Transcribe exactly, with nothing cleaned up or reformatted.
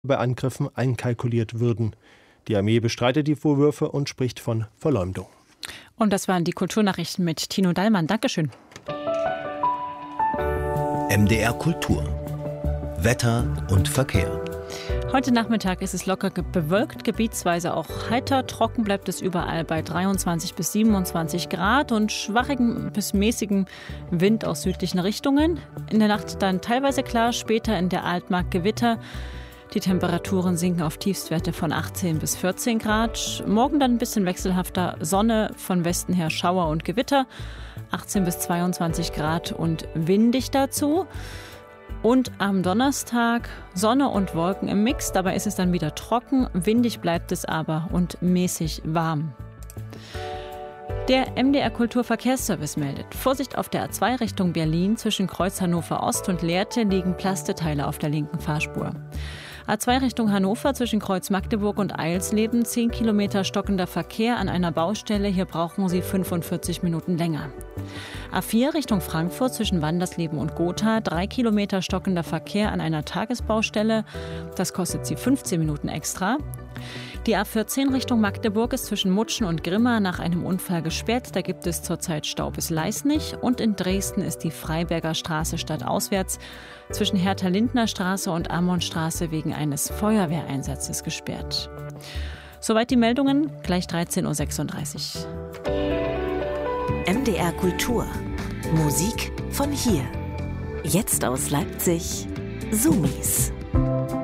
bei Angriffen einkalkuliert würden. Die Armee bestreitet die Vorwürfe und spricht von Verleumdung. Und das waren die Kulturnachrichten mit Tino Dallmann. Dankeschön. M D R Kultur. Wetter und Verkehr. Heute Nachmittag ist es locker bewölkt, gebietsweise auch heiter. Trocken bleibt es überall bei dreiundzwanzig bis siebenundzwanzig Grad und schwachem bis mäßigem Wind aus südlichen Richtungen. In der Nacht dann teilweise klar, später in der Altmark Gewitter. Die Temperaturen sinken auf Tiefstwerte von achtzehn bis vierzehn Grad. Morgen dann ein bisschen wechselhafter, Sonne, von Westen her Schauer und Gewitter. achtzehn bis zweiundzwanzig Grad und windig dazu. Und am Donnerstag Sonne und Wolken im Mix. Dabei ist es dann wieder trocken, windig bleibt es aber und mäßig warm. Der M D R Kulturverkehrsservice meldet: Vorsicht auf der A zwei Richtung Berlin. Zwischen Kreuz Hannover Ost und Lehrte liegen Plasteteile auf der linken Fahrspur. A zwei Richtung Hannover zwischen Kreuz Magdeburg und Eilsleben. zehn Kilometer stockender Verkehr an einer Baustelle. Hier brauchen Sie fünfundvierzig Minuten länger. A vier Richtung Frankfurt zwischen Wandersleben und Gotha. drei Kilometer stockender Verkehr an einer Tagesbaustelle. Das kostet Sie fünfzehn Minuten extra. Die A vierzehn Richtung Magdeburg ist zwischen Mutschen und Grimma nach einem Unfall gesperrt. Da gibt es zurzeit Stau bis Leisnig. Und in Dresden ist die Freiberger Straße stadtauswärts zwischen Hertha-Lindner Straße und Ammonstraße wegen eines Feuerwehreinsatzes gesperrt. Soweit die Meldungen, gleich dreizehn Uhr sechsunddreißig. M D R Kultur. Musik von hier. Jetzt aus Leipzig. Sumis.